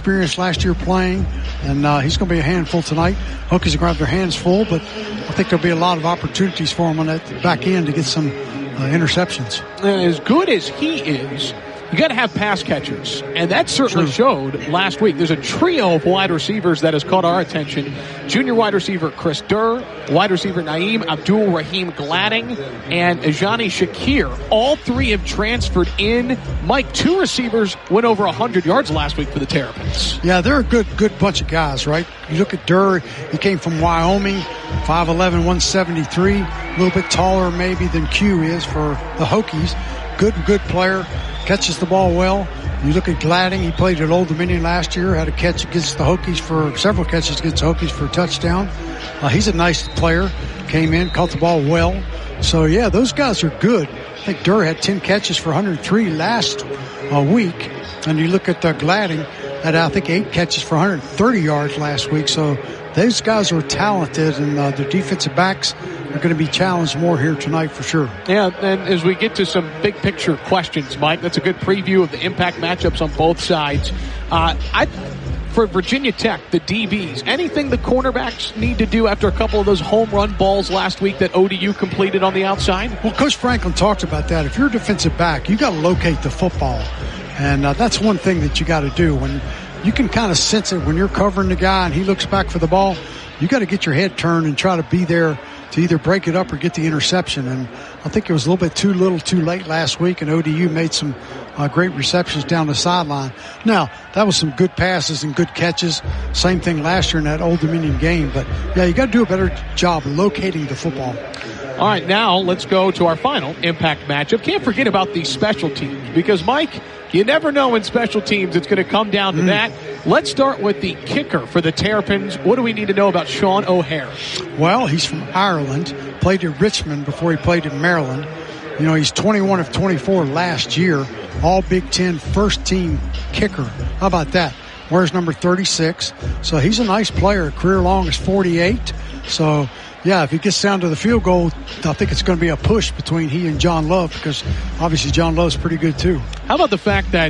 experience last year playing, and he's going to be a handful tonight. Hokies are going to have their hands full, but I think there'll be a lot of opportunities for him on that back end to get some interceptions. As good as he is, you got to have pass catchers, and that certainly showed last week. There's a trio of wide receivers that has caught our attention. Junior wide receiver Chris Durr, wide receiver Naeem Abdul-Rahim Gladding, and Ajani Shakir. All three have transferred in. Mike, 2 receivers went over 100 yards last week for the Terrapins. Yeah, they're a good bunch of guys, right? You look at Durr, he came from Wyoming, 5'11", 173, a little bit taller maybe than Q is for the Hokies. Good player. Catches the ball well. You look at Gladding, he played at Old Dominion last year, had a catch against the Hokies several catches against the Hokies for a touchdown. He's a nice player. Came in, caught the ball well. So, yeah, those guys are good. I think Durr had 10 catches for 103 last week. And you look at Gladding, had, I think, 8 catches for 130 yards last week. So those guys are talented, and the defensive backs are going to be challenged more here tonight for sure. Yeah, and as we get to some big picture questions, Mike, that's a good preview of the impact matchups on both sides. For Virginia Tech, the DBs, anything the cornerbacks need to do after a couple of those home run balls last week that ODU completed on the outside? Well, Coach Franklin talked about that. If you're a defensive back, you got to locate the football. And that's one thing that you got to do. When you can kind of sense it when you're covering the guy and he looks back for the ball, you got to get your head turned and try to be there to either break it up or get the interception. And I think it was a little bit too little too late last week, and ODU made some great receptions down the sideline. Now, that was some good passes and good catches. Same thing last year in that Old Dominion game. But, yeah, you got to do a better job locating the football. All right, now let's go to our final impact matchup. Can't forget about these special teams because, Mike, you never know in special teams it's going to come down to that. Let's start with the kicker for the Terrapins. What do we need to know about Sean O'Hare? Well, he's from Ireland, played at Richmond before he played at Maryland. You know, he's 21 of 24 last year, all Big Ten first-team kicker. How about that? Wears number 36. So he's a nice player. Career long is 48. So, yeah, if he gets down to the field goal, I think it's going to be a push between he and John Love because obviously John Love's pretty good too. How about the fact that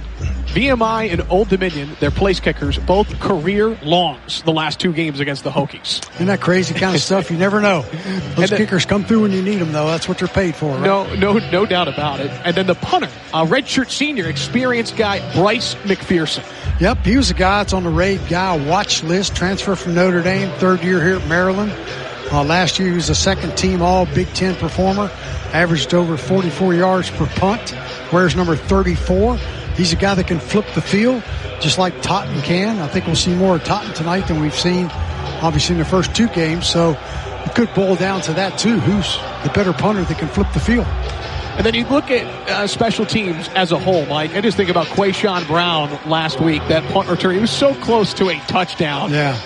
VMI and Old Dominion, their place kickers, both career longs the last 2 games against the Hokies? Isn't that crazy kind of stuff? You never know. Those kickers come through when you need them, though. That's what they're paid for, right? No doubt about it. And then the punter, redshirt senior, experienced guy, Bryce McPherson. Yep, he was a guy that's on the raid guy watch list, transfer from Notre Dame, 3rd year here at Maryland. Last year he was a second-team All-Big Ten performer, averaged over 44 yards per punt, wears number 34. He's a guy that can flip the field, just like Totten can. I think we'll see more of Totten tonight than we've seen, obviously, in the first 2 games. So it could boil down to that, too. Who's the better punter that can flip the field? And then you look at special teams as a whole, Mike. I just think about Quayshawn Brown last week, that punt return. He was so close to a touchdown. Yeah.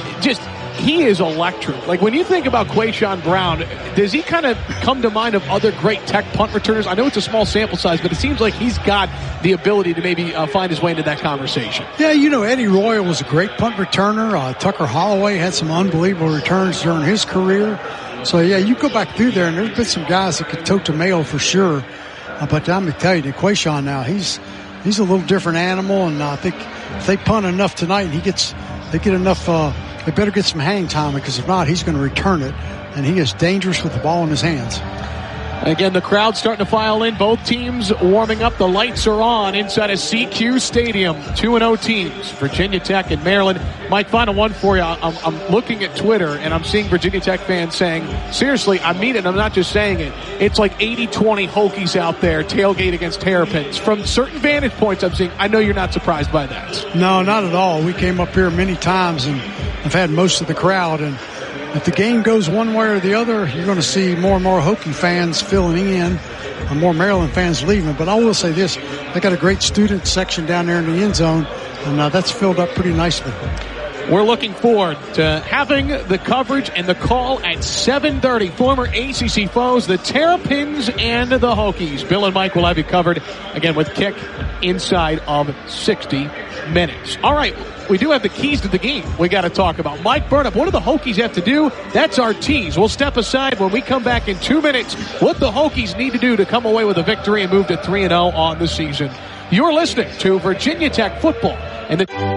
He is electric. Like, when you think about Quayshawn Brown, does he kind of come to mind of other great Tech punt returners? I know it's a small sample size, but it seems like he's got the ability to maybe find his way into that conversation. Yeah, you know, Eddie Royal was a great punt returner. Tucker Holloway had some unbelievable returns during his career. So, yeah, you go back through there, and there's been some guys that could tote the mail for sure. But I'm going to tell you, Quayshawn now, he's a little different animal, and I think if they punt enough tonight and they get enough they better get some hang time, because if not, he's going to return it, and he is dangerous with the ball in his hands. Again, the crowd starting to file in. Both teams warming up. The lights are on inside of CQ Stadium. 2-0 teams, Virginia Tech and Maryland. Mike, final one for you. I'm looking at Twitter, and I'm seeing Virginia Tech fans saying, seriously, I mean it, I'm not just saying it. It's like 80-20 Hokies out there, tailgate against Terrapins. From certain vantage points I'm seeing, I know you're not surprised by that. No, not at all. We came up here many times, and I've had most of the crowd, and if the game goes one way or the other, you're going to see more and more Hokie fans filling in and more Maryland fans leaving. But I will say this, they got a great student section down there in the end zone, and that's filled up pretty nicely. We're looking forward to having the coverage and the call at 7:30. Former ACC foes, the Terrapins and the Hokies. Bill and Mike will have you covered, again, with kick inside of 60 minutes. All right, we do have the keys to the game we got to talk about. Mike Burnop, what do the Hokies have to do? That's our tease. We'll step aside when we come back in 2 minutes. What the Hokies need to do to come away with a victory and move to 3-0 on the season. You're listening to Virginia Tech Football and the